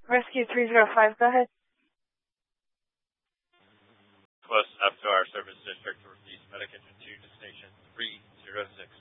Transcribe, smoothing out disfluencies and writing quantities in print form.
Rescue 305, go ahead. Close up to our service district, Northeast Medic Engine 2 to Station 306.